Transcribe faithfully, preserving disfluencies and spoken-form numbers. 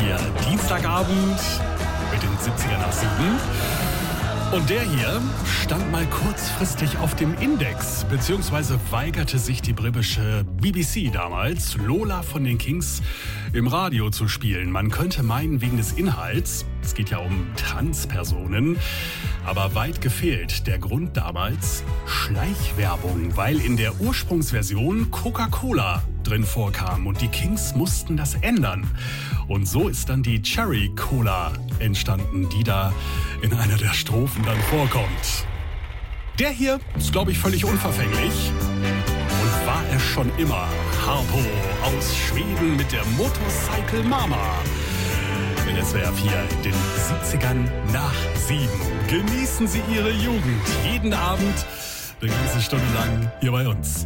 hier Dienstagabend mit den siebziger nach sieben. Und der hier stand mal kurzfristig auf dem Index, beziehungsweise weigerte sich die britische B B C damals, Lola von den Kings im Radio zu spielen. Man könnte meinen, wegen des Inhalts, es geht ja um Transpersonen, aber weit gefehlt. Der Grund damals Schleichwerbung, weil in der Ursprungsversion Coca-Cola drin vorkam und die Kings mussten das ändern. Und so ist dann die Cherry Cola entstanden, die da in einer der Strophen dann vorkommt. Der hier ist, glaube ich, völlig unverfänglich. Und war er schon immer. Harpo aus Schweden mit der Motorcycle Mama. In S W R vier in den siebzigern nach sieben. Genießen Sie Ihre Jugend jeden Abend, eine ganze Stunde lang hier bei uns.